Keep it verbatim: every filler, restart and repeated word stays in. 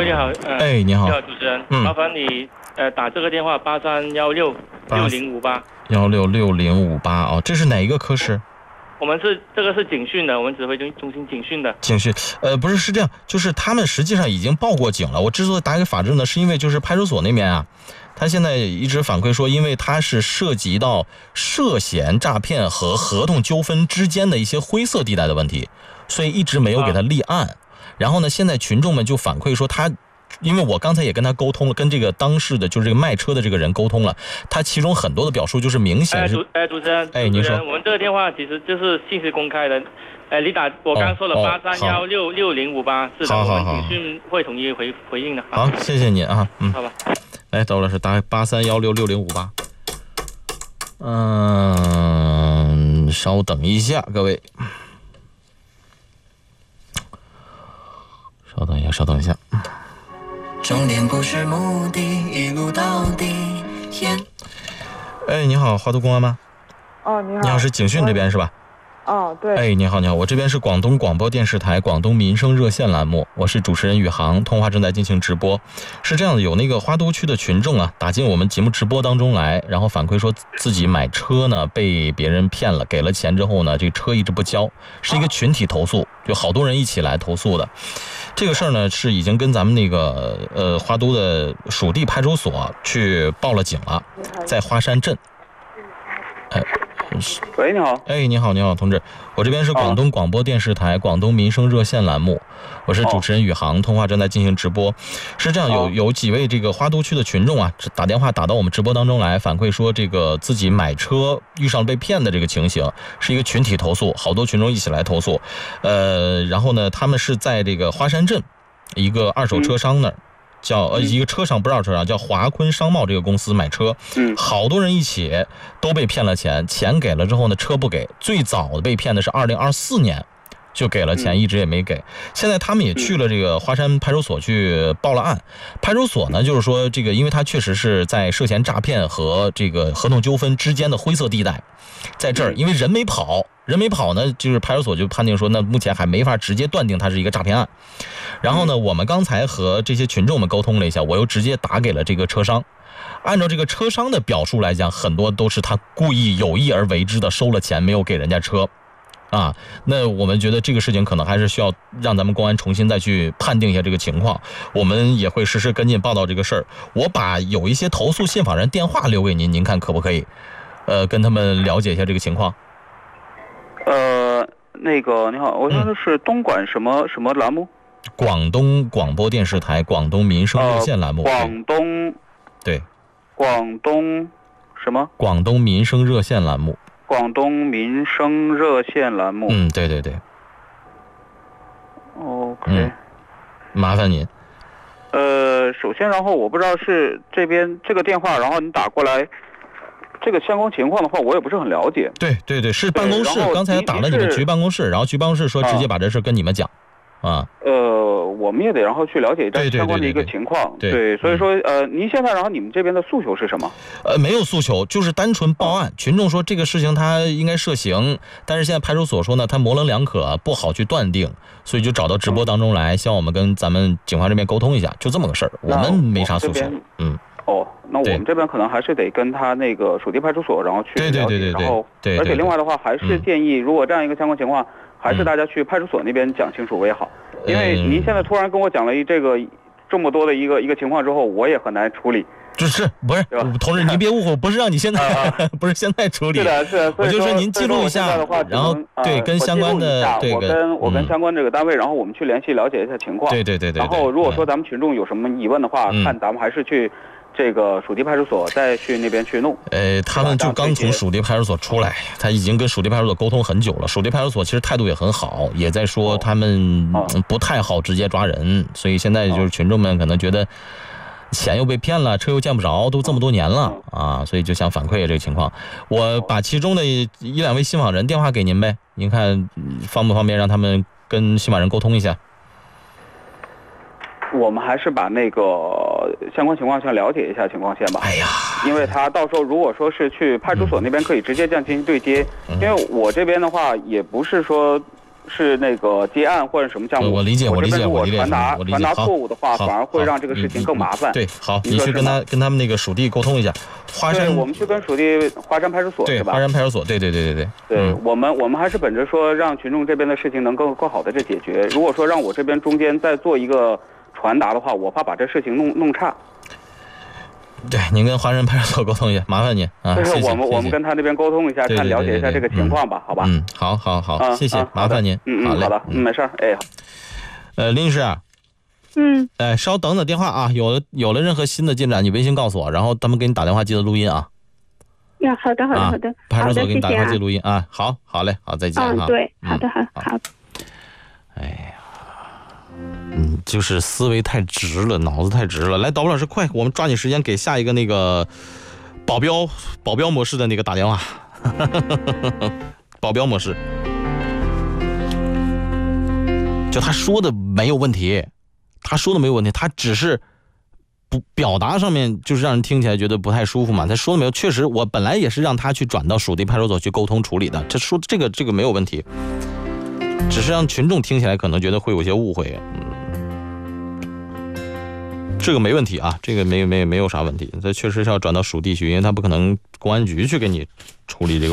你好，呃， 哎，你好， 你好，主持人， 嗯， 麻烦你呃打这个电话八三幺六六零五八幺六六零五八哦，这是哪一个科室？ 我们是这个是警讯的，我们指挥中中心警讯的。 警讯，呃，不是，是这样，就是他们实际上已经报过警了。我之所以打给法制呢，是因为就是派出所那边啊，他现在一直反馈说，因为他是涉及到涉嫌诈骗和合同纠纷之间的一些灰色地带的问题，所以一直没有给他立案。啊、然后呢，现在群众们就反馈说他。因为我刚才也跟他沟通了，跟这个当事的，就是这个卖车的这个人沟通了，他其中很多的表述就是明显是， 哎，主持人， 哎，您说， 我们这个电话其实就是信息公开的，哎，你打我刚说了八三幺六六零五八，是的，我们警讯会统一回回应的。 好，谢谢您啊，嗯， 好吧， 来，窦老师打八三幺六六零五八，嗯，稍等一下，各位，稍等一下，稍等一下。终点不是目的，一路到底。哎，你好，华都公安吗？ 哦，你好。 你好，是警讯这边是吧？ 哦，对。 哎，你好，你好，我这边是广东广播电视台广东民生热线栏目，我是主持人宇航，通话正在进行直播。是这样的，有那个花都区的群众啊，打进我们节目直播当中来，然后反馈说自己买车呢被别人骗了，给了钱之后呢，这个车一直不交，是一个群体投诉，有好多人一起来投诉的。这个事儿呢是已经跟咱们那个呃花都的属地派出所去报了警了，在花山镇。哎， 喂，你好。 哎，你好，你好，同志，我这边是广东广播电视台广东民生热线栏目，我是主持人宇航，通话正在进行直播。是这样，有有几位这个花都区的群众啊，打电话打到我们直播当中来，反馈说这个自己买车遇上被骗的这个情形，是一个群体投诉，好多群众一起来投诉。呃，然后呢，他们是在这个花山镇一个二手车商那儿。嗯叫呃一个车商不是二手车商，叫华坤商贸这个公司买车， 嗯， 好多人一起都被骗了钱，钱给了之后呢，车不给。最早被骗的是二零二四年，就给了钱， 嗯、 一直也没给。现在他们也去了这个华山派出所去报了案。派出所呢，就是说这个，因为他确实是在涉嫌诈骗和这个合同纠纷之间的灰色地带，在这儿，因为人没跑。人没跑呢，就是派出所就判定说，那目前还没法直接断定它是一个诈骗案。然后呢，我们刚才和这些群众们沟通了一下，我又直接打给了这个车商。按照这个车商的表述来讲，很多都是他故意有意而为之的，收了钱没有给人家车。啊，那我们觉得这个事情可能还是需要让咱们公安重新再去判定一下这个情况，我们也会实时跟进报道这个事儿。我把有一些投诉信访人电话留给您，您看可不可以？呃，跟他们了解一下这个情况。 呃，那个你好，我说的是东莞什么、嗯、什么栏目？ 广东广播电视台广东民生热线栏目。 呃、广东。 对。 广东什么？ 广东民生热线栏目。 广东民生热线栏目。 嗯，对对对。 OK。 嗯，麻烦您。 呃，首先，然后我不知道是这边这个电话，然后你打过来。这个相关情况的话，我也不是很了解。 对对对，是办公室，刚才打了你们局办公室，然后局办公室说直接把这事跟你们讲，啊。 呃，我们也得然后去了解一下相关的一个情况。 对， 对， 对， 对， 对， 对，所以说，呃，您现在然后你们这边的诉求是什么？ 呃，没有诉求，就是单纯报案。群众说这个事情他应该涉刑，但是现在派出所说呢，他模棱两可，不好去断定，所以就找到直播当中来，希望我们跟咱们警方这边沟通一下，就这么个事儿。我们没啥诉求。嗯。 哦，那我们这边可能还是得跟他那个属地派出所，然后去了解， 对对对对对， 然后， 对对对， 而且另外的话，还是建议，如果这样一个相关情况，嗯、还是大家去派出所那边讲清楚为好，嗯、因为您现在突然跟我讲了一这个这么多的一个一个情况之后，我也很难处理。 就是不是，同志您别误会，不是让你现在、啊、不是现在处理， 是的，是的， 我就说您记录一下，然后对、呃、跟相关的对，我跟我跟相关这个单位， 嗯、 然后我们去联系了解一下情况。 对对对对。 然后如果说咱们群众有什么疑问的话， 嗯、 看咱们还是去。这个属地派出所再去那边去弄， 呃，他们就刚从属地派出所出来，他已经跟属地派出所沟通很久了。属地派出所其实态度也很好，也在说他们不太好直接抓人，哦、所以现在就是群众们可能觉得钱又被骗了，车又见不着，都这么多年了啊，所以就想反馈这个情况。我把其中的一两位信访人电话给您呗，您看方不方便让他们跟信访人沟通一下？ 我们还是把那个相关情况先了解一下情况先吧。 哎呀， 因为他到时候如果说是去派出所那边可以直接这样进行对接，嗯、因为我这边的话也不是说是那个接案或者什么项目， 我理解，我理解， 我理解， 传达传达错误的话，反而会让这个事情更麻烦。 对，好，你去跟他跟他们那个属地沟通一下。华山， 我们去跟属地华山派出所， 对吧？ 华山派出所，对对对对对。 对我们我们还是本着说让群众这边的事情能够更好的这解决。如果说让我这边中间再做一个传达的话，我怕把这事情弄弄差。 对，您跟华山派出所沟通一下，麻烦您啊。 就是我们我们跟他那边沟通一下，看了解一下这个情况吧，好吧？ 嗯，好好好，谢谢，麻烦您。 嗯嗯，好的，嗯，没事儿，哎。 呃，林女士。 嗯。 哎，稍等等电话啊，有了有了任何新的进展，你微信告诉我，然后他们给你打电话，记得录音啊。 呀，好的好的好的。 派出所给你打电话记录音啊。好，好嘞，好，再见啊。 嗯，对，好的好好。 哎呀。嗯，就是思维太直了，脑子太直了。来，导播老师，快，我们抓紧时间给下一个那个保镖保镖模式的那个打电话。保镖模式，就他说的没有问题，他说的没有问题，他只是不表达上面就是让人听起来觉得不太舒服嘛。他说的没有，确实我本来也是让他去转到属地派出所去沟通处理的，这说这个这个没有问题，只是让群众听起来可能觉得会有些误会。嗯。这个没问题啊，这个没没没有啥问题，这确实是要转到属地去，因为他不可能公安局去给你处理这个问题。